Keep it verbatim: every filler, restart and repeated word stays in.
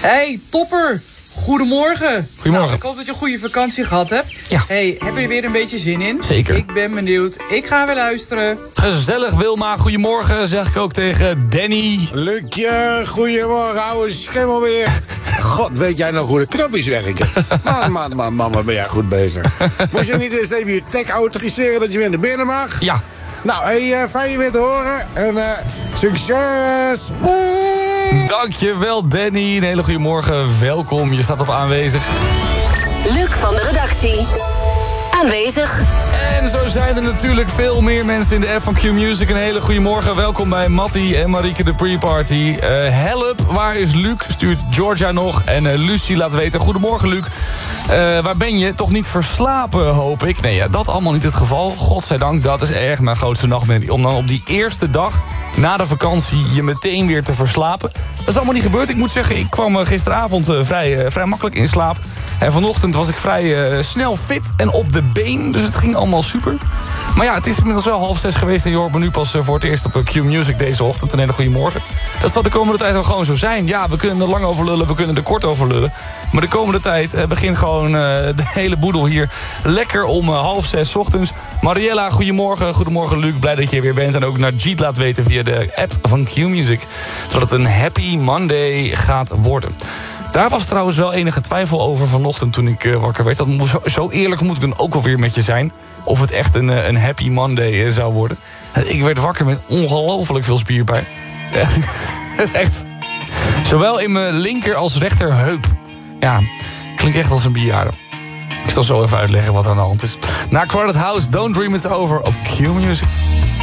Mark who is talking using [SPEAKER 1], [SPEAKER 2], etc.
[SPEAKER 1] Hey, topper! Goedemorgen.
[SPEAKER 2] Goedemorgen.
[SPEAKER 1] Nou, ik hoop dat je een goede vakantie gehad hebt.
[SPEAKER 2] Ja.
[SPEAKER 1] Hey, heb je er weer een beetje zin in?
[SPEAKER 2] Zeker.
[SPEAKER 1] Ik ben benieuwd. Ik ga weer luisteren.
[SPEAKER 2] Gezellig Wilma, goedemorgen, zeg ik ook tegen Danny.
[SPEAKER 3] Lukje, goedemorgen, ouwe schimmel weer. God, weet jij nog hoe de knopjes werken? Man, man, man, man, wat ben jij goed bezig. Moest je niet eerst even je tech autoriseren dat je weer naar binnen mag?
[SPEAKER 2] Ja.
[SPEAKER 3] Nou, hey, uh, fijn je weer te horen. En uh, succes!
[SPEAKER 2] Dankjewel Danny, een hele goede morgen, welkom, je staat op aanwezig.
[SPEAKER 4] Luc van de redactie. Aanwezig.
[SPEAKER 2] En zo zijn er natuurlijk veel meer mensen in de app van Q-Music. Een hele goede morgen, welkom bij Mattie en Marieke de pre-party. Uh, help, waar is Luc? Stuurt Georgia nog. En uh, Lucie laat weten, goedemorgen Luc. Uh, waar ben je? Toch niet verslapen, hoop ik? Nee, ja, dat allemaal niet het geval. Godzijdank, dat is echt mijn grootste nachtmerrie. Om dan op die eerste dag na de vakantie je meteen weer te verslapen. Dat is allemaal niet gebeurd. Ik moet zeggen, ik kwam gisteravond uh, vrij, uh, vrij makkelijk in slaap. En vanochtend was ik vrij uh, snel fit en op de been. Dus het ging allemaal super. Maar ja, het is inmiddels wel half zes geweest. En je hoort me nu pas uh, voor het eerst op Q-Music deze ochtend. Een hele goede morgen. Dat zal de komende tijd wel gewoon zo zijn. Ja, we kunnen er lang over lullen, we kunnen er kort over lullen. Maar de komende tijd uh, begint gewoon uh, de hele boedel hier lekker om uh, half zes ochtends. Mariella, goedemorgen. Goedemorgen Luc, blij dat je er weer bent. En ook naar Jeet laat weten via de app van Q-Music. Zodat het een happy Monday gaat worden. Daar was trouwens wel enige twijfel over vanochtend toen ik uh, wakker werd. Dat moet, zo, zo eerlijk moet ik dan ook alweer met je zijn. Of het echt een, een happy Monday uh, zou worden. Ik werd wakker met ongelooflijk veel spierpijn. Echt. Zowel in mijn linker als rechterheup. Ja, klinkt echt als een bejaarde. Ik zal zo even uitleggen wat er aan de hand is. Na Crowded House, Don't Dream It's Over op Q-Music.